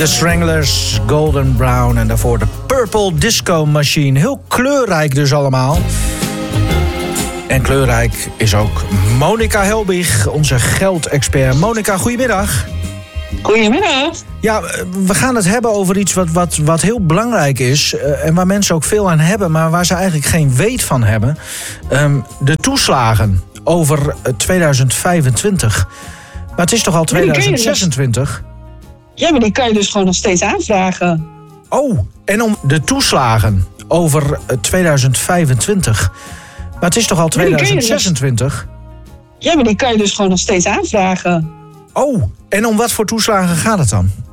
The Stranglers, Golden Brown en daarvoor de Purple Disco Machine. Heel kleurrijk dus allemaal. En kleurrijk is ook Monica Helbig, onze geldexpert. Monica, goedemiddag. Goedemiddag. Ja, we gaan het hebben over iets wat heel belangrijk is. En waar mensen ook veel aan hebben, maar waar ze eigenlijk geen weet van hebben. De toeslagen over 2025. Maar het is toch al 2026? Ja, maar die kan je dus gewoon nog steeds aanvragen. Oh, en om de toeslagen over 2025. Maar het is toch al 2026? Ja, maar die kan je dus gewoon nog steeds aanvragen. Oh, en om wat voor toeslagen gaat het dan?